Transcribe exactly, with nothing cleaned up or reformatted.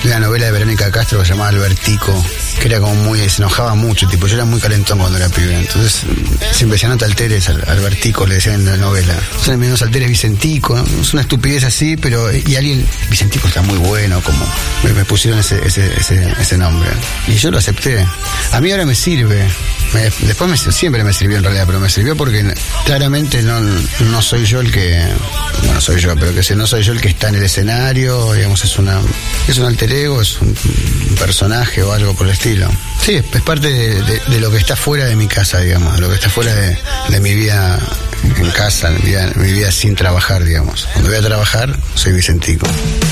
de una novela de Verónica Castro que se llamaba Albertico, que era como muy, se enojaba mucho, tipo, yo era muy calentón cuando era pibe, entonces siempre decía, no te alteres, Albertico, le decían en la novela. Entonces me no te alteres, Vicentico, ¿no? Es una estupidez así, pero, y alguien, Vicentico está muy bueno, como, me, me pusieron ese, ese, ese, ese nombre. Y yo lo acepté. A mí ahora me sirve. Me, después me, siempre me sirvió en realidad, pero me sirvió porque claramente no, no soy yo el que, bueno, soy yo, pero que sé, no soy yo el que está en el escenario, digamos, es una, es un alter ego, es un, un personaje o algo por el estilo. Sí, es, es parte de, de, de lo que está fuera de mi casa, digamos, de lo que está fuera de, de mi vida en casa, mi vida, mi vida sin trabajar, digamos. Cuando voy a trabajar, soy Vicentico.